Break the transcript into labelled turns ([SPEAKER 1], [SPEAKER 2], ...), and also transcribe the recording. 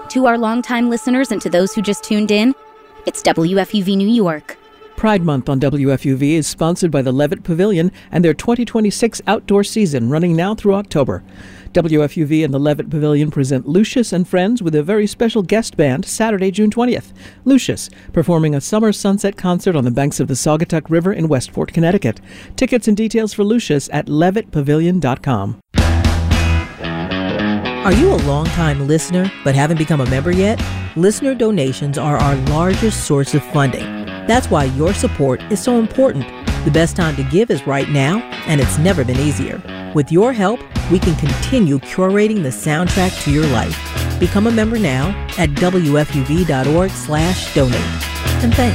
[SPEAKER 1] To our longtime listeners and to those who just tuned in, it's WFUV New York.
[SPEAKER 2] Pride Month on WFUV is sponsored by the Levitt Pavilion and their 2026 outdoor season running now through October. WFUV and the Levitt Pavilion present Lucius and Friends with a very special guest band Saturday, June 20th. Lucius, performing a summer sunset concert on the banks of the Saugatuck River in Westport, Connecticut. Tickets and details for Lucius at levittpavilion.com.
[SPEAKER 3] Are you a longtime listener but haven't become a member yet? Listener donations are our largest source of funding. That's why your support is so important. The best time to give is right now, and it's never been easier. With your help, we can continue curating the soundtrack to your life. Become a member now at WFUV.org/donate. And thanks.